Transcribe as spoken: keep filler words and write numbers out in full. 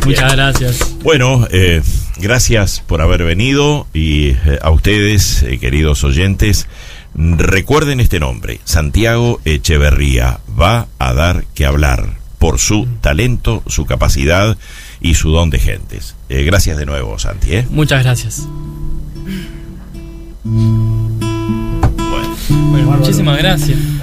Muchas gracias. Bueno, eh, gracias por haber venido y eh, a ustedes, eh, queridos oyentes, recuerden este nombre, Santiago Echeverría, va a dar que hablar por su talento, su capacidad y su don de gentes. Eh, gracias de nuevo, Santi. ¿eh? Muchas gracias. Bueno, bueno muchísimas gracias.